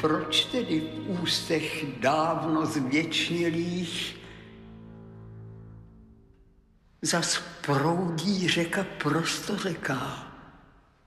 Proč tedy v ústech dávno zvěčnělých zas proudí řeka prostořeká?